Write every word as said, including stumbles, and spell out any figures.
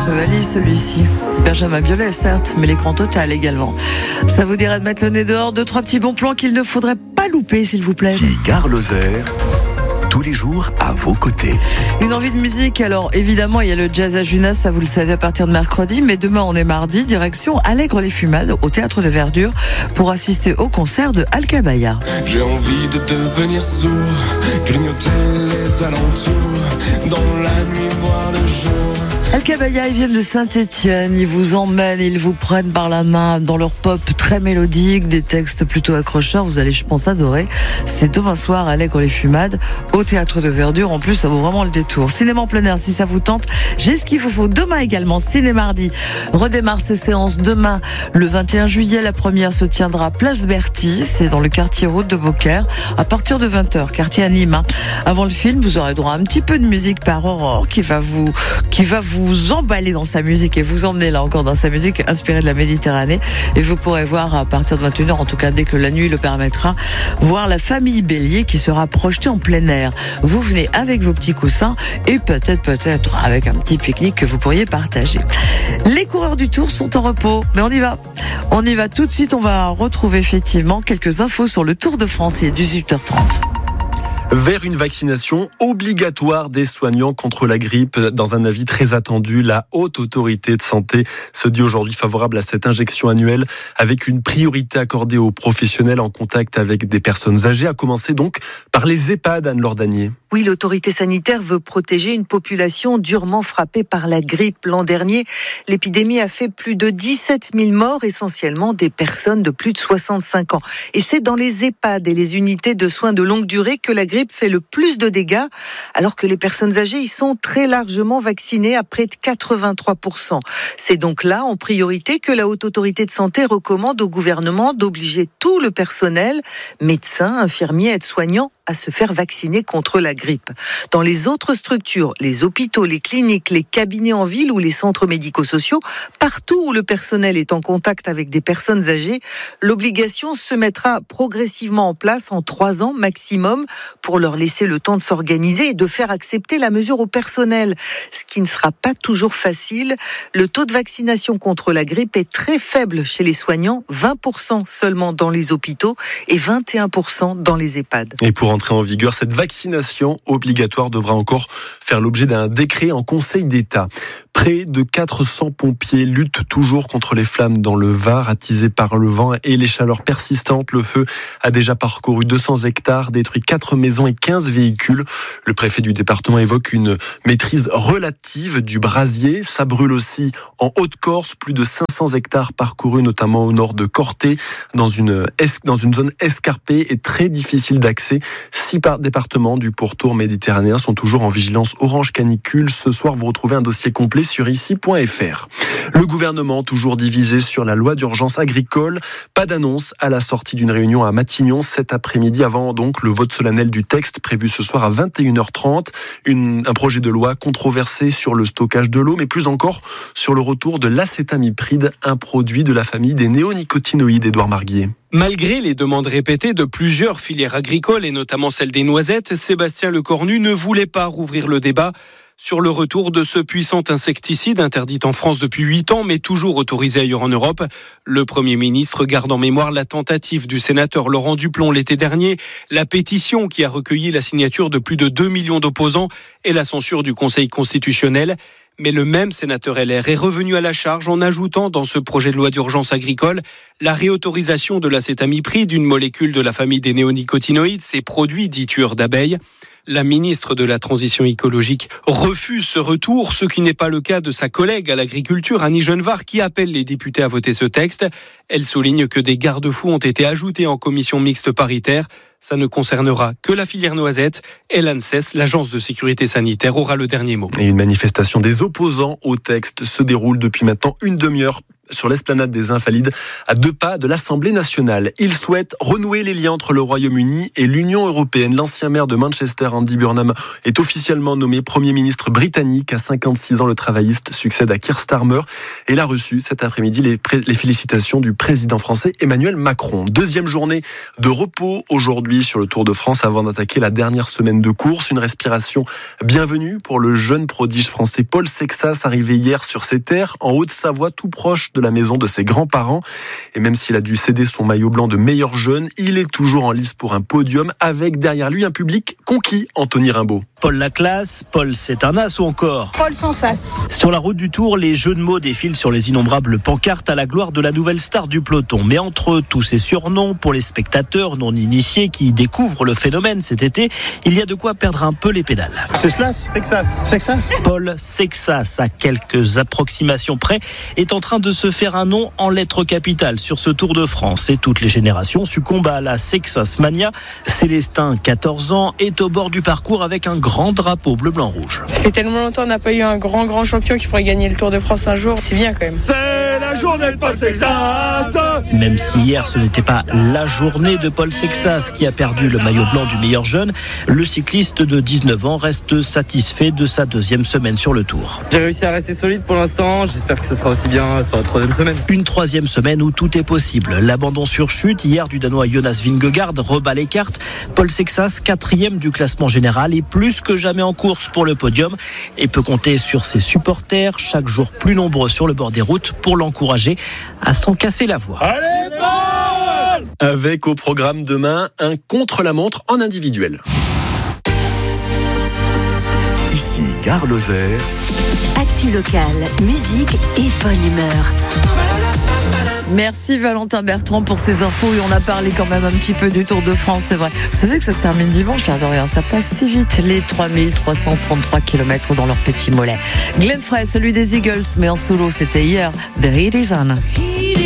peu valise celui-ci. Benjamin Biolay, certes, mais l'écran total également. Ça vous dirait de mettre le nez dehors, deux, trois petits bons plans qu'il ne faudrait pas louper, s'il vous plaît. Gare Lozère, tous les jours à vos côtés. Une envie de musique, alors évidemment il y a le jazz à Junas, ça vous le savez à partir de mercredi, mais demain on est mardi, direction Allègre-les-Fumades au Théâtre de Verdure pour assister au concert de Alcabaya. J'ai envie de devenir sourd, grignoter les alentours, dans la nuit voir le jour. Alcabaya, ils viennent de Saint-Étienne, ils vous emmènent, ils vous prennent par la main dans leur pop très mélodique, des textes plutôt accrocheurs, vous allez je pense adorer. C'est demain soir à Allègre-les-Fumades au Théâtre de Verdure, en plus ça vaut vraiment le détour. Cinéma en plein air si ça vous tente, j'ai ce qu'il vous faut. Demain également, Ciné Mardi redémarre ses séances demain le vingt et un juillet, la première se tiendra place Berthier, c'est dans le quartier Route de Beaucaire, à partir de vingt heures, quartier à Nîmes. Avant le film, vous aurez droit à un petit peu de musique par Aurore qui va vous, qui va vous vous emballer dans sa musique et vous emmener là encore dans sa musique inspirée de la Méditerranée. Et vous pourrez voir à partir de vingt et une heures, en tout cas dès que la nuit le permettra, voir la famille Bélier qui sera projetée en plein air. Vous venez avec vos petits coussins et peut-être, peut-être avec un petit pique-nique que vous pourriez partager. Les coureurs du Tour sont en repos, mais on y va. On y va tout de suite. On va retrouver effectivement quelques infos sur le Tour de France. Il est dix-huit heures trente. Vers une vaccination obligatoire des soignants contre la grippe. Dans un avis très attendu, la Haute Autorité de Santé se dit aujourd'hui favorable à cette injection annuelle avec une priorité accordée aux professionnels en contact avec des personnes âgées, à commencer donc par les EHPAD, Anne Lordanier. Oui, l'autorité sanitaire veut protéger une population durement frappée par la grippe. L'an dernier, l'épidémie a fait plus de dix-sept mille morts, essentiellement des personnes de plus de soixante-cinq ans. Et c'est dans les EHPAD et les unités de soins de longue durée que la grippe fait le plus de dégâts, alors que les personnes âgées y sont très largement vaccinées à près de quatre-vingt-trois pour cent. C'est donc là, en priorité, que la Haute Autorité de Santé recommande au gouvernement d'obliger tout le personnel, médecins, infirmiers, aides-soignants, à se faire vacciner contre la grippe. Dans les autres structures, les hôpitaux, les cliniques, les cabinets en ville ou les centres médico-sociaux, partout où le personnel est en contact avec des personnes âgées, l'obligation se mettra progressivement en place en trois ans maximum pour leur laisser le temps de s'organiser et de faire accepter la mesure au personnel, ce qui ne sera pas toujours facile. Le taux de vaccination contre la grippe est très faible chez les soignants, vingt pour cent seulement dans les hôpitaux et vingt et un pour cent dans les EHPAD. Et pour entrer en vigueur, cette vaccination obligatoire devra encore faire l'objet d'un décret en Conseil d'État. Près de quatre cents pompiers luttent toujours contre les flammes dans le Var, attisés par le vent et les chaleurs persistantes. Le feu a déjà parcouru deux cents hectares, détruit quatre maisons et quinze véhicules. Le préfet du département évoque une maîtrise relative du brasier. Ça brûle aussi en Haute-Corse, plus de cinq cents hectares parcourus, notamment au nord de Corté, dans une, es- dans une zone escarpée et très difficile d'accès. Six départements du pourtour méditerranéen sont toujours en vigilance orange canicule. Ce soir, vous retrouvez un dossier complet sur ici point f r. Le gouvernement toujours divisé sur la loi d'urgence agricole. Pas d'annonce à la sortie d'une réunion à Matignon cet après-midi, avant donc le vote solennel du texte prévu ce soir à vingt et une heures trente. Une, un projet de loi controversé sur le stockage de l'eau, mais plus encore sur le retour de l'acétamipride, un produit de la famille des néonicotinoïdes. Édouard Marguier. Malgré les demandes répétées de plusieurs filières agricoles, et notamment celle des noisettes, Sébastien Lecornu ne voulait pas rouvrir le débat sur le retour de ce puissant insecticide interdit en France depuis huit ans, mais toujours autorisé ailleurs en Europe. Le Premier ministre garde en mémoire la tentative du sénateur Laurent Duplon l'été dernier, la pétition qui a recueilli la signature de plus de deux millions d'opposants et la censure du Conseil constitutionnel. Mais le même sénateur L R est revenu à la charge en ajoutant dans ce projet de loi d'urgence agricole la réautorisation de l'acétamipride, une molécule de la famille des néonicotinoïdes, ces produits dits tueurs d'abeilles. La ministre de la Transition écologique refuse ce retour, ce qui n'est pas le cas de sa collègue à l'agriculture, Annie Genevard, qui appelle les députés à voter ce texte. Elle souligne que des garde-fous ont été ajoutés en commission mixte paritaire. Ça ne concernera que la filière noisette et l'ANSES, l'agence de sécurité sanitaire, aura le dernier mot. Et une manifestation des opposants au texte se déroule depuis maintenant une demi-heure sur l'esplanade des Invalides, à deux pas de l'Assemblée nationale. Il souhaite renouer les liens entre le Royaume-Uni et l'Union européenne. L'ancien maire de Manchester, Andy Burnham, est officiellement nommé Premier ministre britannique. À cinquante-six ans, le travailliste succède à Keir Starmer. Et il a reçu cet après-midi les, pré- les félicitations du président français Emmanuel Macron. Deuxième journée de repos aujourd'hui sur le Tour de France avant d'attaquer la dernière semaine de course. Une respiration bienvenue pour le jeune prodige français Paul Sexas, arrivé hier sur ses terres en Haute-Savoie, tout proche de la maison de ses grands-parents. Et même s'il a dû céder son maillot blanc de meilleur jeune, il est toujours en lice pour un podium avec derrière lui un public conquis. Anthony Rimbaud. Paul Laclasse, Paul c'est un as ou encore Paul sans sas. Sur la route du Tour, les jeux de mots défilent sur les innombrables pancartes à la gloire de la nouvelle star du peloton. Mais entre tous ces surnoms, pour les spectateurs non initiés qui découvrent le phénomène cet été, il y a de quoi perdre un peu les pédales. C'est Slas, Sexas, Sexas. Paul Sexas, à quelques approximations près, est en train de se faire un nom en lettres capitales sur ce Tour de France. Et toutes les générations succombent à la Sexas mania. Célestin, quatorze ans, est au bord du parcours avec un grand drapeau bleu-blanc-rouge. Ça fait tellement longtemps qu'on n'a pas eu un grand grand champion qui pourrait gagner le Tour de France un jour. C'est bien quand même. C'est la journée de Paul Sexas. Même si hier ce n'était pas la journée de Paul Sexas qui a perdu le maillot blanc du meilleur jeune, le cycliste de dix-neuf ans reste satisfait de sa deuxième semaine sur le Tour. J'ai réussi à rester solide pour l'instant, j'espère que ce sera aussi bien sur la troisième semaine. Une troisième semaine où tout est possible. L'abandon sur chute hier du Danois Jonas Vingegaard rebat les cartes. Paul Sexas, quatrième du classement général, est plus que jamais en course pour le podium et peut compter sur ses supporters, chaque jour plus nombreux sur le bord des routes, pour l'encourager à s'en casser la voix. Allez, Paul! Avec au programme demain un contre-la-montre en individuel. Ici Gare Lozère. Actu locale, musique et bonne humeur. Merci Valentin Bertrand pour ces infos et on a parlé quand même un petit peu du Tour de France, c'est vrai. Vous savez que ça se termine dimanche, l'air de rien, ça passe si vite, les trois mille trois cent trente-trois kilomètres dans leur petit mollet. Glenn Frey, celui des Eagles, mais en solo, c'était hier, The Heat Is On.